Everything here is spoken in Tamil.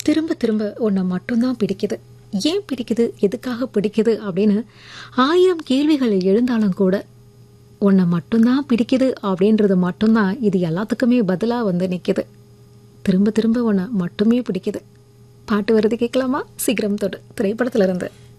திரும்ப திரும்ப உன்னை மட்டும்தான் பிடிக்குது. ஏன் பிடிக்குது, எதுக்காக பிடிக்குது அப்படின்னு 1000 கேள்விகள் எழுந்தாலும் கூட உன்னை மட்டும்தான் பிடிக்குது அப்படின்றது மட்டும்தான் இது எல்லாத்துக்குமே பதிலாக வந்து நிற்கிது. திரும்ப திரும்ப உன்னை மட்டுமே பிடிக்குது. பாட்டு வருது, கேட்கலாமா? சீக்கிரம் தொடு திரைப்படத்துல இருந்து.